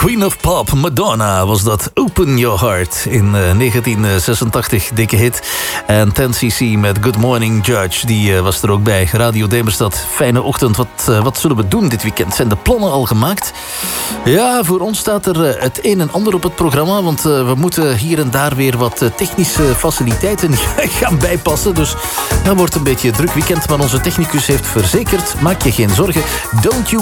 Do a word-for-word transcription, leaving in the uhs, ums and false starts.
Queen of Pop, Madonna, was dat Open Your Heart in uh, negentien zesentachtig, dikke hit. En ten C C met Good Morning Judge, die uh, was er ook bij. Radio Demerstad, fijne ochtend. Wat, uh, wat zullen we doen dit weekend? Zijn de plannen al gemaakt? Ja, voor ons staat er uh, het een en ander op het programma, want uh, we moeten hier en daar weer wat uh, technische faciliteiten gaan bijpassen. Dus dat wordt een beetje een druk weekend, maar onze technicus heeft verzekerd, maak je geen zorgen, don't you